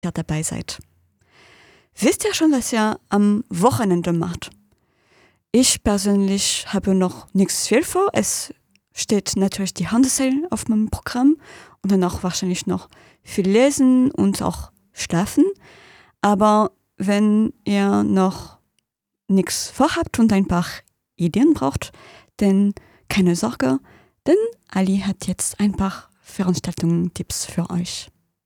ihr dabei seid. Wisst ihr schon, was ihr am Wochenende macht? Ich persönlich habe noch nichts viel vor. Es steht natürlich die Handelssale auf meinem Programm und dann auch wahrscheinlich noch viel lesen und auch schlafen. Aber wenn ihr noch nichts vorhabt und ein paar Ideen braucht, dann keine Sorge, denn Ali hat jetzt ein paar Veranstaltungstipps für euch.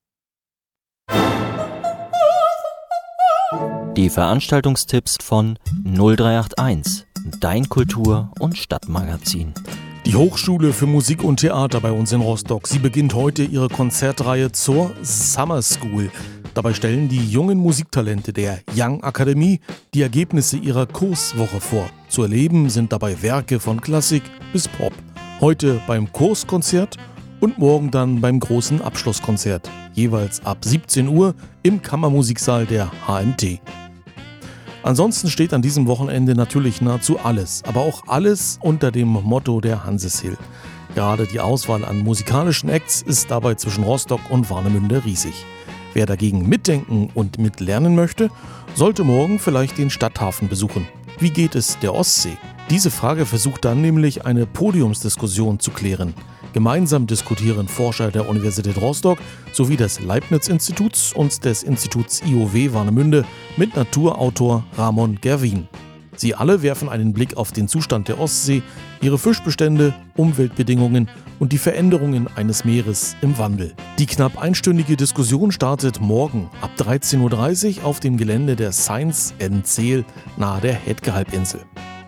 Die Veranstaltungstipps von 0381, dein Kultur- und Stadtmagazin. Die Hochschule für Musik und Theater bei uns in Rostock. Sie beginnt heute ihre Konzertreihe zur Summer School. Dabei stellen die jungen Musiktalente der Young Akademie die Ergebnisse ihrer Kurswoche vor. Zu erleben sind dabei Werke von Klassik bis Pop. Heute beim Kurskonzert und morgen dann beim großen Abschlusskonzert. Jeweils ab 17 Uhr im Kammermusiksaal der HMT. Ansonsten steht an diesem Wochenende natürlich nahezu alles, aber auch alles unter dem Motto der Hanseshill. Gerade die Auswahl an musikalischen Acts ist dabei zwischen Rostock und Warnemünde riesig. Wer dagegen mitdenken und mitlernen möchte, sollte morgen vielleicht den Stadthafen besuchen. Wie geht es der Ostsee? Diese Frage versucht dann nämlich eine Podiumsdiskussion zu klären. Gemeinsam diskutieren Forscher der Universität Rostock sowie des Leibniz-Instituts und des Instituts IOW Warnemünde mit Naturautor Ramon Gerwin. Sie alle werfen einen Blick auf den Zustand der Ostsee, ihre Fischbestände, Umweltbedingungen und die Veränderungen eines Meeres im Wandel. Die knapp einstündige Diskussion startet morgen ab 13.30 Uhr auf dem Gelände der Science Zeel nahe der Hetke-Halbinsel.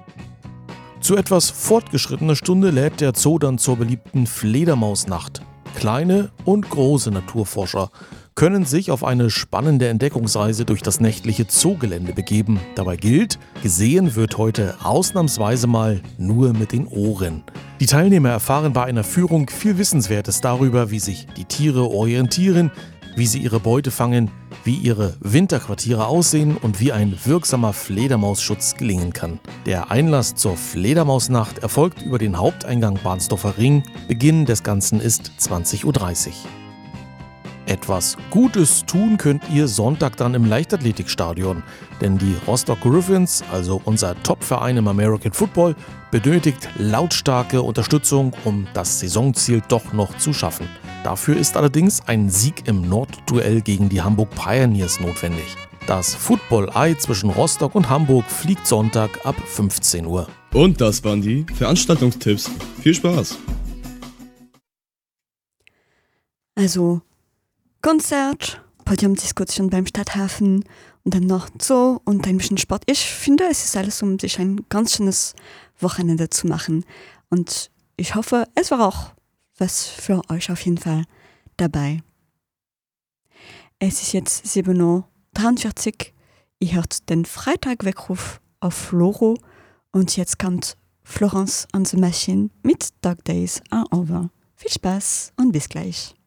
Zu etwas fortgeschrittener Stunde lädt der Zoo dann zur beliebten Fledermausnacht. Kleine und große Naturforscher können sich auf eine spannende Entdeckungsreise durch das nächtliche Zoogelände begeben. Dabei gilt, gesehen wird heute ausnahmsweise mal nur mit den Ohren. Die Teilnehmer erfahren bei einer Führung viel Wissenswertes darüber, wie sich die Tiere orientieren, wie sie ihre Beute fangen, wie ihre Winterquartiere aussehen und wie ein wirksamer Fledermausschutz gelingen kann. Der Einlass zur Fledermausnacht erfolgt über den Haupteingang Bahnsdorfer Ring. Beginn des Ganzen ist 20.30 Uhr. Etwas Gutes tun könnt ihr Sonntag dann im Leichtathletikstadion, denn die Rostock Griffins, also unser Top-Verein im American Football, benötigt lautstarke Unterstützung, um das Saisonziel doch noch zu schaffen. Dafür ist allerdings ein Sieg im Nordduell gegen die Hamburg Pioneers notwendig. Das Football-Ei zwischen Rostock und Hamburg fliegt Sonntag ab 15 Uhr. Und das waren die Veranstaltungstipps. Viel Spaß! Also Konzert, Podiumsdiskussion beim Stadthafen und dann noch Zoo und ein bisschen Sport. Ich finde, es ist alles, um sich ein ganz schönes Wochenende zu machen. Und ich hoffe, es war auch was für euch auf jeden Fall dabei. Es ist jetzt 7.43 Uhr. Ihr hört den Freitag-Weckruf auf Loro und jetzt kommt Florence on the Machine mit Dog Days are Over. Viel Spaß und bis gleich.